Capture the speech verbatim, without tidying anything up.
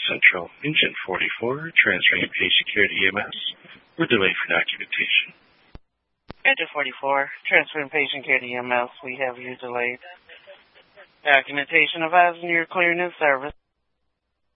Central, Engine forty-four, transferring patient care to E M S. We're delayed for documentation. Engine forty-four, transferring patient care to E M S. We have you delayed. Documentation advising your clearing in service.